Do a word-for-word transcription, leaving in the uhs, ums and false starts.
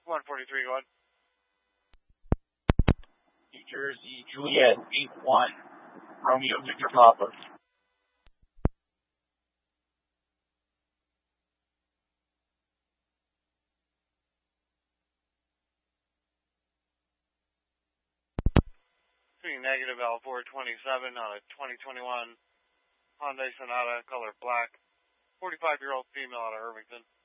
one forty-three, go ahead. New Jersey, Juliet, eight one, Romeo, Victor Papa. Swinging negative L four twenty-seven on a twenty twenty-one Hyundai Sonata, color black, forty-five-year-old female out of Irvington.